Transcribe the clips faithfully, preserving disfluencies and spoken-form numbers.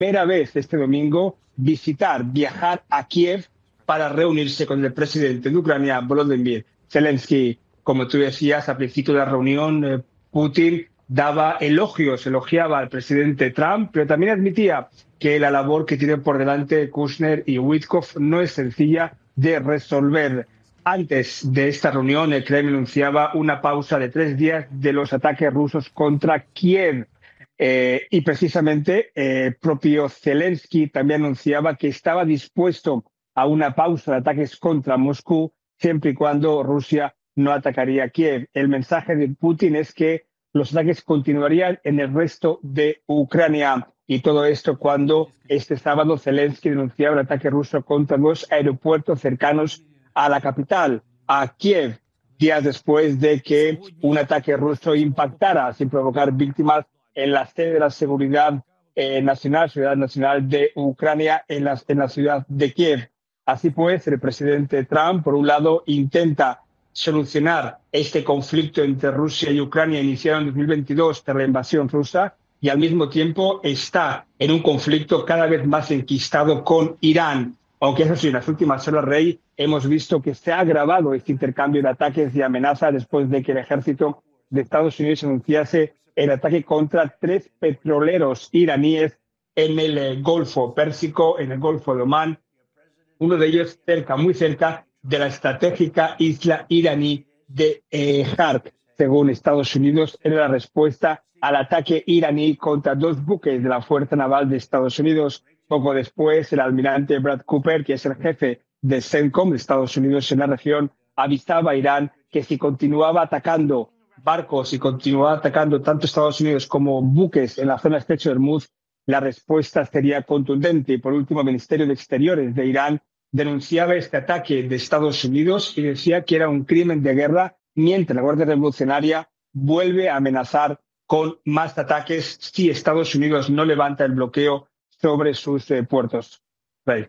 primera vez este domingo visitar, viajar a Kiev para reunirse con el presidente de Ucrania, Volodymyr Zelensky. Como tú decías, al principio de la reunión, eh, Putin daba elogios, elogiaba al presidente Trump, pero también admitía que la labor que tienen por delante Kushner y Witkoff no es sencilla de resolver. Antes de esta reunión, el Kremlin anunciaba una pausa de tres días de los ataques rusos contra Kiev. Eh, y precisamente el eh, propio Zelensky también anunciaba que estaba dispuesto a una pausa de ataques contra Moscú siempre y cuando Rusia no atacaría Kiev. El mensaje de Putin es que los ataques continuarían en el resto de Ucrania. Y todo esto cuando este sábado Zelensky denunciaba el ataque ruso contra dos aeropuertos cercanos a la capital, a Kiev, días después de que un ataque ruso impactara sin provocar víctimas en la sede de la seguridad eh, nacional, seguridad nacional de Ucrania, en la, en la ciudad de Kiev. Así pues, el presidente Trump, por un lado, intenta solucionar este conflicto entre Rusia y Ucrania iniciado en dos mil veintidós tras la invasión rusa, y al mismo tiempo está en un conflicto cada vez más enquistado con Irán. Aunque eso sí, en las últimas horas, Rey, hemos visto que se ha agravado este intercambio de ataques y amenazas después de que el ejército de Estados Unidos anunciase el ataque contra tres petroleros iraníes en el Golfo Pérsico, en el Golfo de Omán, uno de ellos cerca, muy cerca de la estratégica isla iraní de eh, Hark. Según Estados Unidos, era la respuesta al ataque iraní contra dos buques de la Fuerza Naval de Estados Unidos. Poco después, el almirante Brad Cooper, que es el jefe de CENTCOM de Estados Unidos en la región, avisaba a Irán que si continuaba atacando barcos y continuaba atacando tanto Estados Unidos como buques en la zona estrecho de Hormuz, la respuesta sería contundente. Y por último, el Ministerio de Exteriores de Irán denunciaba este ataque de Estados Unidos y decía que era un crimen de guerra, mientras la Guardia Revolucionaria vuelve a amenazar con más ataques si Estados Unidos no levanta el bloqueo sobre sus eh, puertos. Rey.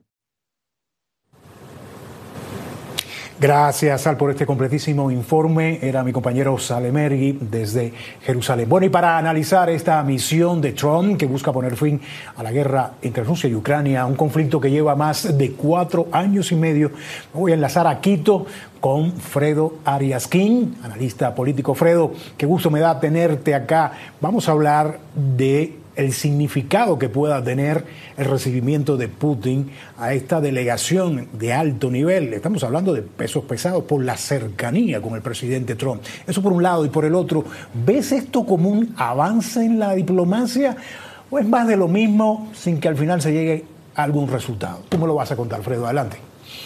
Gracias, Sal, por este completísimo informe. Era mi compañero Salemergui desde Jerusalén. Bueno, y para analizar esta misión de Trump que busca poner fin a la guerra entre Rusia y Ucrania, un conflicto que lleva más de cuatro años y medio, me voy a enlazar a Quito con Fredo Arias King, analista político. Fredo, qué gusto me da tenerte acá. Vamos a hablar de el significado que pueda tener el recibimiento de Putin a esta delegación de alto nivel. Estamos hablando de pesos pesados por la cercanía con el presidente Trump. Eso por un lado. Y por el otro, ¿ves esto como un avance en la diplomacia o es más de lo mismo sin que al final se llegue a algún resultado? ¿Tú me lo vas a contar, Fredo? Adelante.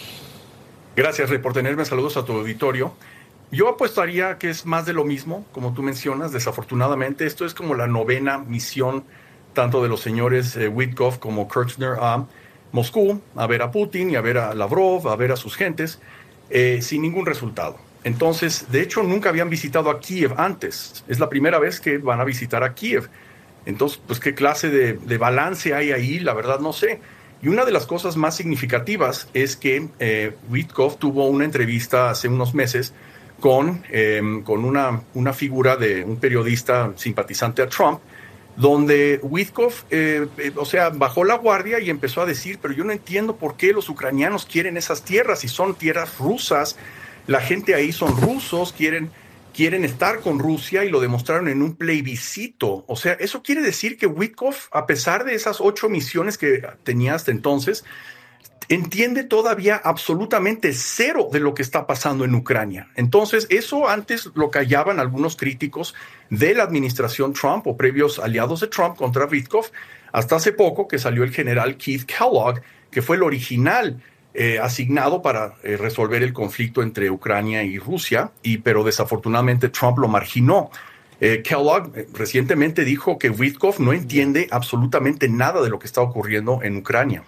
Gracias, Rey, por tenerme. Saludos a tu auditorio. Yo apostaría que es más de lo mismo, como tú mencionas. Desafortunadamente, esto es como la novena misión tanto de los señores eh, Witkoff como Kirchner a Moscú, a ver a Putin y a ver a Lavrov, a ver a sus gentes, eh, sin ningún resultado. Entonces, de hecho, nunca habían visitado a Kiev antes. Es la primera vez que van a visitar a Kiev. Entonces, pues, ¿qué clase de, de balance hay ahí? La verdad no sé. Y una de las cosas más significativas es que eh, Witkoff tuvo una entrevista hace unos meses con, eh, con una, una figura de un periodista simpatizante a Trump, donde Witkoff, eh, eh, o sea, bajó la guardia y empezó a decir, pero yo no entiendo por qué los ucranianos quieren esas tierras, si son tierras rusas, la gente ahí son rusos, quieren, quieren estar con Rusia y lo demostraron en un plebiscito. O sea, eso quiere decir que Witkoff, a pesar de esas ocho misiones que tenía hasta entonces, entiende todavía absolutamente cero de lo que está pasando en Ucrania. Entonces, eso antes lo callaban algunos críticos de la administración Trump o previos aliados de Trump contra Witkoff, hasta hace poco que salió el general Keith Kellogg, que fue el original eh, asignado para eh, resolver el conflicto entre Ucrania y Rusia, y, pero desafortunadamente Trump lo marginó. Eh, Kellogg eh, recientemente dijo que Witkoff no entiende absolutamente nada de lo que está ocurriendo en Ucrania.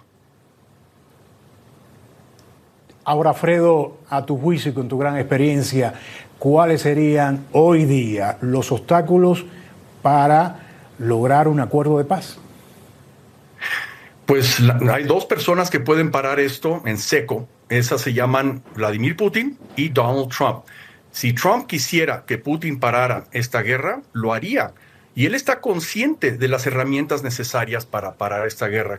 Ahora, Fredo, a tu juicio y con tu gran experiencia, ¿cuáles serían hoy día los obstáculos para lograr un acuerdo de paz? Pues la, hay dos personas que pueden parar esto en seco. Esas se llaman Vladimir Putin y Donald Trump. Si Trump quisiera que Putin parara esta guerra, lo haría. Y él está consciente de las herramientas necesarias para parar esta guerra.